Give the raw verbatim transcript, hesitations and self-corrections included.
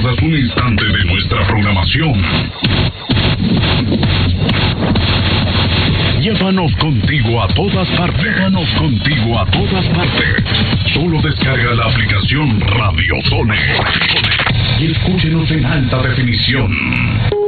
pierdas un instante de nuestra programación. Llévanos contigo a todas partes. Llévanos contigo a todas partes. Solo descarga la aplicación Radio Zone y escúchenos en alta definición.